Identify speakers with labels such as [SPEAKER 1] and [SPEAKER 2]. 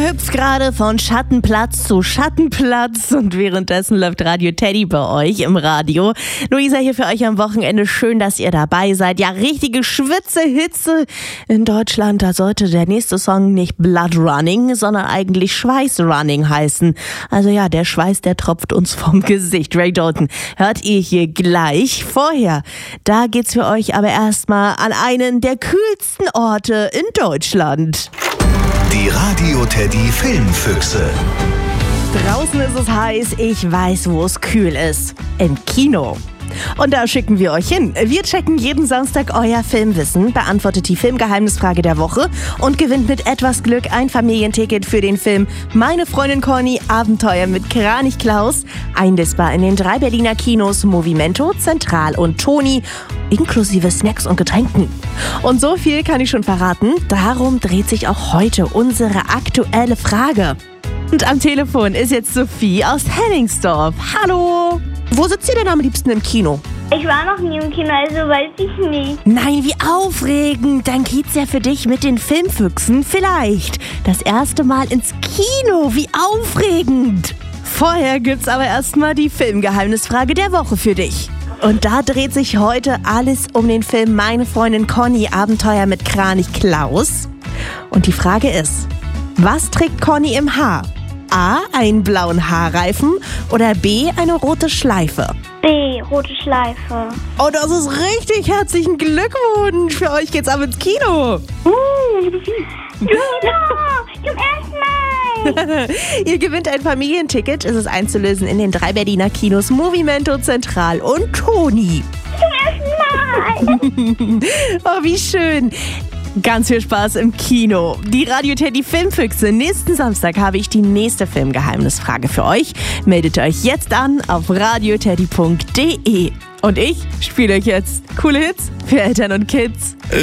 [SPEAKER 1] hüpft gerade von Schattenplatz zu Schattenplatz und währenddessen läuft Radio Teddy bei euch im Radio. Luisa hier für euch am Wochenende. Schön, dass ihr dabei seid. Ja, richtige Schwitzehitze in Deutschland. Da sollte der nächste Song nicht Blood Running, sondern eigentlich Schweiß Running heißen. Also ja, der Schweiß, der tropft uns vom Gesicht. Ray Dalton hört ihr hier gleich. Vorher, da geht's für euch aber erstmal an einen der kühlsten Orte in Deutschland.
[SPEAKER 2] Die Radio Teddy Filmfüchse.
[SPEAKER 1] Draußen ist es heiß, ich weiß, wo es kühl ist. Im Kino. Und da schicken wir euch hin. Wir checken jeden Samstag euer Filmwissen, beantwortet die Filmgeheimnisfrage der Woche und gewinnt mit etwas Glück ein Familienticket für den Film Meine Freundin Conny, Abenteuer mit Kranich Klaus. Einlistbar in den 3 Berliner Kinos Movimento, Zentral und Toni, inklusive Snacks und Getränken. Und so viel kann ich schon verraten, darum dreht sich auch heute unsere aktuelle Frage. Und am Telefon ist jetzt Sophie aus Hennigsdorf. Hallo! Wo sitzt ihr denn am liebsten im Kino?
[SPEAKER 3] Ich war noch nie im Kino, also weiß ich nicht.
[SPEAKER 1] Nein, wie aufregend. Dann geht's ja für dich mit den Filmfüchsen vielleicht das erste Mal ins Kino. Wie aufregend. Vorher gibt's aber erstmal die Filmgeheimnisfrage der Woche für dich. Und da dreht sich heute alles um den Film Meine Freundin Conny, Abenteuer mit Kranich Klaus. Und die Frage ist, was trägt Conny im Haar? A, einen blauen Haarreifen oder B, eine rote Schleife?
[SPEAKER 3] B, rote Schleife.
[SPEAKER 1] Oh, das ist richtig. Herzlichen Glückwunsch. Für euch geht's ab ins Kino.
[SPEAKER 3] Zum ersten Mal.
[SPEAKER 1] Ihr gewinnt ein Familienticket. Es ist einzulösen in den 3 Berliner Kinos Movimento, Zentral und Toni.
[SPEAKER 3] Zum ersten Mal.
[SPEAKER 1] Oh, wie schön. Ganz viel Spaß im Kino. Die Radio Teddy Filmfüchse. Nächsten Samstag habe ich die nächste Filmgeheimnisfrage für euch. Meldet euch jetzt an auf radioteddy.de. Und ich spiele euch jetzt coole Hits für Eltern und Kids.